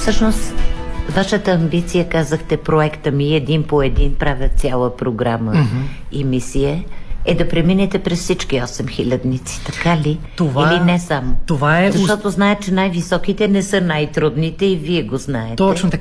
Всъщност, вашата амбиция, казахте, проекта ми един по един правя цяла програма и мисия, е да преминете през всички 8 хилядници, така ли? Или не само? Това е... Защото знаят, че най-високите не са най-трудните и вие го знаете. Точно така.